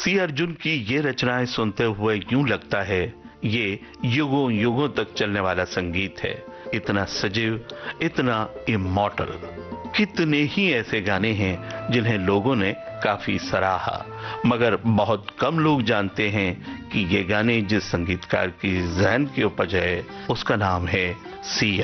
सी अर्जुन की ये रचनाएं सुनते हुए यूं लगता है ये युगों युगों तक चलने वाला संगीत है। इतना सजीव, इतना इमॉर्टल। कितने ही ऐसे गाने हैं जिन्हें लोगों ने काफी सराहा, मगर बहुत कम लोग जानते हैं कि ये गाने जिस संगीतकार की जहन की उपज है उसका नाम है सी